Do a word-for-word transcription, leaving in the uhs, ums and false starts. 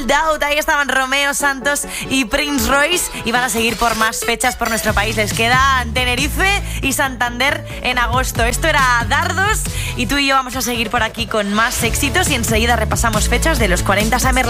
Doubt, ahí estaban Romeo Santos y Prince Royce y van a seguir por más fechas por nuestro país. Les quedan Tenerife y Santander en agosto. Esto era Dardos y tú y yo vamos a seguir por aquí con más éxitos y enseguida repasamos fechas de los cuarenta Summer